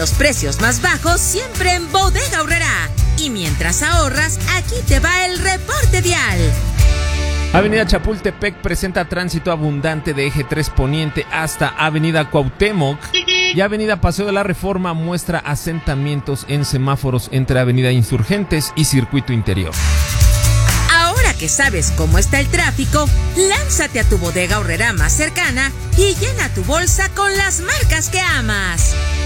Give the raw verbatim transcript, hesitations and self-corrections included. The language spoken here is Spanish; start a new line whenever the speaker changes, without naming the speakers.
los precios más bajos siempre en Bodega Aurrerá. Y mientras ahorras, aquí te va el reporte vial.
Avenida Chapultepec presenta tránsito abundante de eje tres poniente hasta Avenida Cuauhtémoc, y Avenida Paseo de la Reforma muestra asentamientos en semáforos entre Avenida Insurgentes y Circuito Interior.
Ahora que sabes cómo está el tráfico, lánzate a tu Bodega Aurrerá más cercana y llena tu bolsa con las marcas que amas.